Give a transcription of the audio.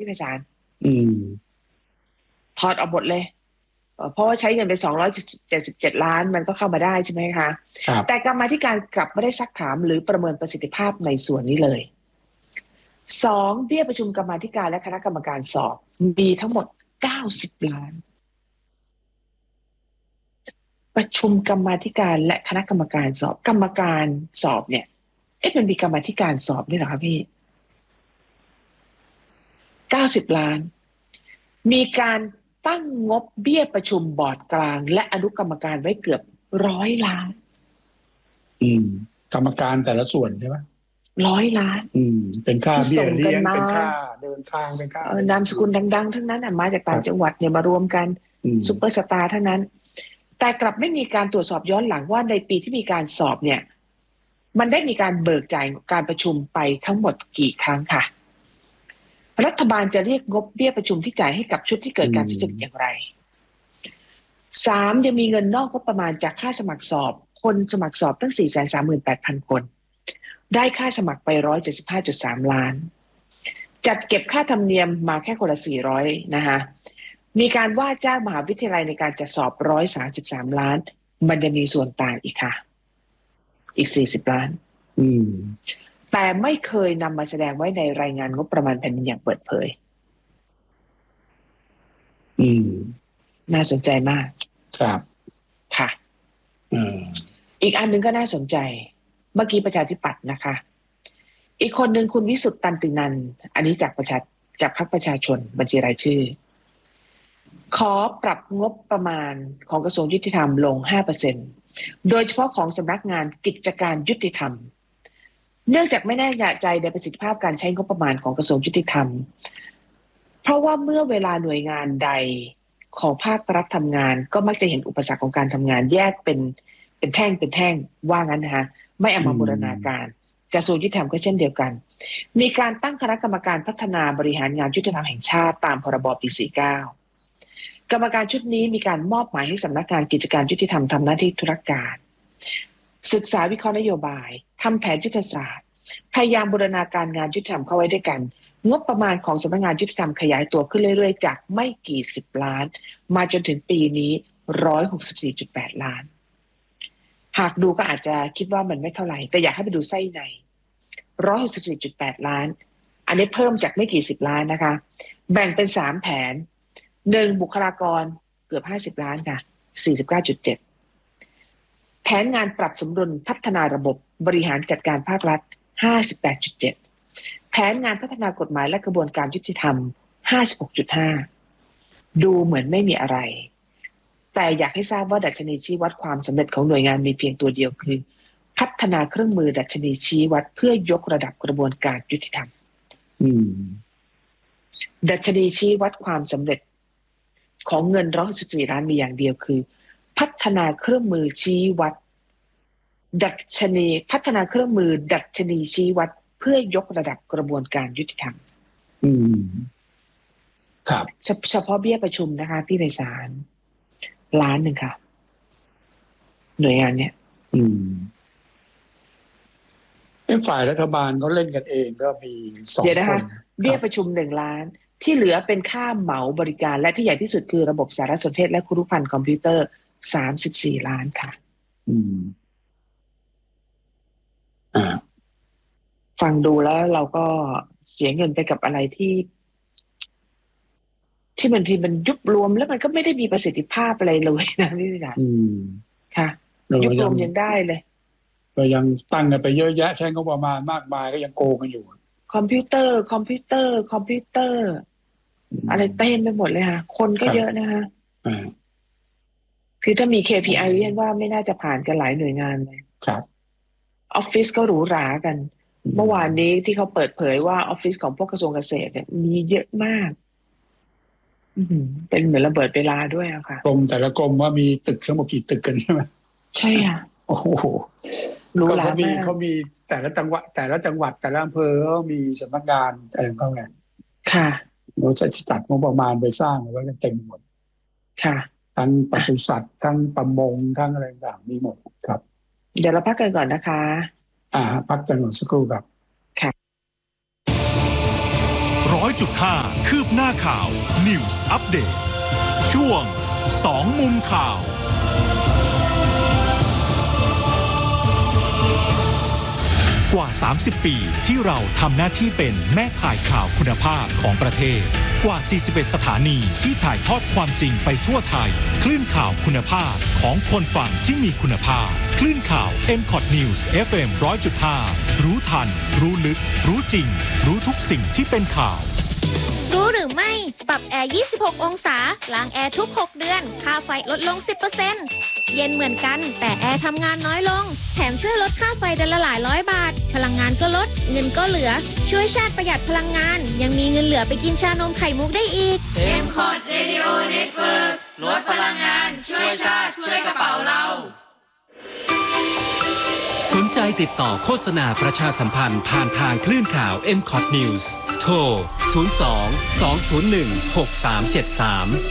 พี่ไพศาลอืมถอดออกหมดเลยเพราะว่าใช้เงินไป277 ล้านมันก็เข้ามาได้ใช่ไหมคะครับแต่กรรมาธิการกลับไม่ได้ซักถามหรือประเมินประสิทธิภาพในส่วนนี้เลย2เบี้ยประชุมกรรมาธิการและคณะกรรมการสอบมีทั้งหมด90 ล้านประชุมกรรมาธิการและคณะกรรมการสอบกรรมการสอบเนี่ยมันมีกรรมาธิการสอบด้วยเหรอคะพี่90 ล้านมีการตั้งงบเบี้ยประชุมบอร์ดกลางและอนุกรรมการไว้เกือบ100 ล้านอืมกรรมการแต่ละส่วนใช่ไหม 100 ล้านเป็นค่าที่เบี้ยส่งกันเลี้ยงมาเป็นค่าเดินทางเป็นค่าอะไรนามสกุลดังๆทั้งนั้นมาจากคต่ารับงจังหวัดเนี่ยมารวมกันซุปเปอร์สตาร์ทั้งนั้นแต่กลับไม่มีการตรวจสอบย้อนหลังว่าในปีที่มีการสอบเนี่ยมันได้มีการเบิกจ่ายการประชุมไปทั้งหมดกี่ครั้งค่ะรัฐบาลจะเรียกงบเบี้ยประชุมที่จ่ายให้กับชุดที่เกิดการทุจริตอย่างไร3ยังมีเงินนอกงบประมาณจากค่าสมัครสอบคนสมัครสอบตั้ง 438,000 คนได้ค่าสมัครไป 175.3 ล้านจัดเก็บค่าธรรมเนียมมาแค่คนละ400นะคะมีการว่าจ้างมหาวิทยาลัยในการจัดสอบ133 ล้านมันจะมีส่วนต่างอีกค่ะอีก40 ล้านแต่ไม่เคยนำมาแสดงไว้ในรายงานงบประมาณแผ่นดินอย่างเปิดเผยน่าสนใจมากครับค่ะอีกอันหนึ่งก็น่าสนใจเมื่อกี้ประชาธิปัตย์นะคะอีกคนหนึ่งคุณวิสุทธิ์ตันตินันอันนี้จากพรรคประชาชนบัญชีรายชื่อขอปรับงบประมาณของกระทรวงยุติธรรมลง 5% โดยเฉพาะของสำนักงานกิจการยุติธรรมเนื่องจากไม่แน่ใจในประสิทธิภาพการใช้งบประมาณของกระทรวงยุติธรรมเพราะว่าเมื่อเวลาหน่วยงานใดของภาครัฐทำงานก็มักจะเห็นอุปสรรคของการทำงานแยกเป็นแท่งว่างั้นนะคะไม่เอามาบูรณาการกระทรวงยุติธรรมก็เช่นเดียวกันมีการตั้งคณะกรรมการพัฒนาบริหารงานยุติธรรมแห่งชาติตามพรบปี 49กรรมการชุดนี้มีการมอบหมายให้สำนักงานกิจการยุติธรรมทำหน้าที่ธุรการศึกษาวิเคราะห์นโยบายทำแผนยุทธศาสตร์พยายามบูรณาการงานยุติธรรมเข้าไว้ด้วยกันงบประมาณของสำนักงานยุติธรรมขยายตัวขึ้นเรื่อยๆจากไม่กี่10 ล้านมาจนถึงปีนี้ 164.8 ล้านหากดูก็อาจจะคิดว่ามันไม่เท่าไหร่แต่อยากให้ไปดูไส้ใน 164.8 ล้านอันนี้เพิ่มจากไม่กี่10 ล้านนะคะแบ่งเป็น3แผน1บุคลากรเกือบ50 ล้านค่ะ 49.7 แผนงานปรับสมดุลพัฒนาระบบบริหารจัดการภาครัฐ 58.7 แผนงานพัฒนากฎหมายและกระบวนการยุติธรรม 56.5 ดูเหมือนไม่มีอะไรแต่อยากให้ทราบว่าดัชนีชี้วัดความสำเร็จของหน่วยงานมีเพียงตัวเดียวคือพัฒนาเครื่องมือดัชนีชี้วัดเพื่อยกระดับกระบวนการยุติธรรมดัชนีชี้วัดความสำเร็จของเงิน164 ล้านมีอย่างเดียวคือพัฒนาเครื่องมือชี้วัดพัฒนาเครื่องมือดัชนีชี้วัดเพื่อยกระดับกระบวนการยุติธรรมครับเฉพาะเบี้ยประชุมนะคะพี่ไพศาล1 ล้านค่ะหน่วยงานเนี้ยฝ่ายรัฐบาลเขาเล่นกันเองก็มี2 เดี๋ยวนะคคะนเบี้ยประชุม1 ล้านที่เหลือเป็นค่าเหมาบริการและที่ใหญ่ที่สุดคือระบบสารสนเทศและครุภัณฑ์คอมพิวเตอร์34 ล้านค่ะฟังดูแล้วเราก็เสียเงินไปกับอะไรที่บางทีมันยุบรวมแล้วมันก็ไม่ได้มีประสิทธิภาพอะไรเลยนะพี่วิจารณ์ค่ะยุบรวมยังได้เลยเรายังตั้งกันไปเยอะแยะใช้งบประมาณมากมายก็ยังโกงกันอยู่คอมพิวเตอร์อะไรเต็มไปหมดเลยค่ะคนก็เยอะนะคะคือถ้ามี KPI เรียกว่าไม่น่าจะผ่านกันหลายหน่วยงานเลยครับออฟฟิศก็หรูหรากันเมื่อวานนี้ที่เขาเปิดเผยว่าออฟฟิศของพวกกระทรวงเกษตรเนี่ยมีเยอะมากเป็นเหมือนระเบิดเวลาด้วยอะค่ะกรมแต่ละกรมว่ามีตึกทั้งหมดกี่ตึกกันใช่ไหมใช่ค่ะโอ้โหหรูหรามากเขามีแต่ละจังหวัดแต่ละอำเภอเขามีสำนักงานอะไรของเขาไงค่ะเราจะจัดงบประมาณไปสร้างไว้กันเต็มหมดค่ะทั้งปศุสัตว์ทั้งประมงทั้งอะไรต่างมีหมดครับเดี๋ยวเราพักกันก่อนนะคะพักกันหน่อยสักครู่ครับค่ะ 100.5 คืบหน้าข่าว News Update ช่วง2มุมข่าวกว่า30 ปีที่เราทำหน้าที่เป็นแม่ข่ายข่าวคุณภาพของประเทศกว่า41สถานีที่ถ่ายทอดความจริงไปทั่วไทยคลื่นข่าวคุณภาพของคนฟังที่มีคุณภาพคลื่นข่าว MCOT News FM 100.5 รู้ทันรู้ลึกรู้จริงรู้ทุกสิ่งที่เป็นข่าวรู้หรือไม่ปรับแอร์26องศาล้างแอร์ทุก6เดือนค่าไฟลดลง 10% เย็นเหมือนกันแต่แอร์ทำงานน้อยลงแถมช่วยลดค่าไฟเดือนละหลายร้อยบาทพลังงานก็ลดเงินก็เหลือช่วยชาติประหยัดพลังงานยังมีเงินเหลือไปกินชานมไข่มุกได้อีก MCOT Radio Network ลดพลังงานช่วยชาติช่วยกระเป๋าเราสนใจติดต่อโฆษณาประชาสัมพันธ์ผ่านทางคลื่นข่าว MCOT News โทร 02 201 6373